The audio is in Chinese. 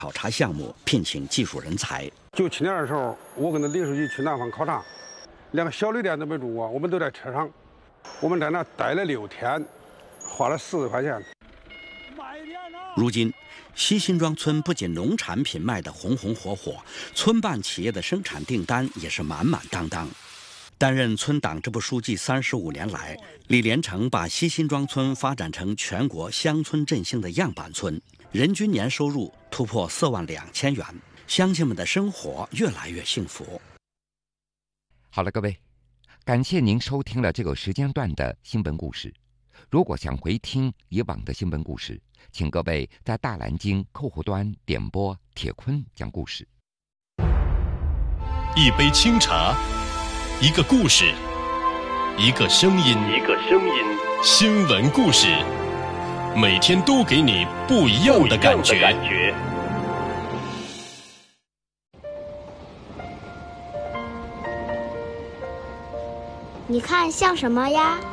考察项目，聘请技术人才。 97年的时候，我跟着李书记去南方考察，连个小旅店都没住过，我们都在车上，我们在那待了6天，花了40块钱。 如今，西辛庄村不仅农产品卖得红红火火，村办企业的生产订单也是满满当当。担任村党支部书记35年来，李连成把西辛庄村发展成全国乡村振兴的样板村，人均年收入突破4万2千元，乡亲们的生活越来越幸福。 好了，各位，感谢您收听了这个时间段的新闻故事。如果想回听以往的新闻故事，请各位在大蓝鲸客户端点播铁坤讲故事。 一杯清茶，一个故事，一个声音，新闻故事，每天都给你不一样的感觉。 你看像什么呀？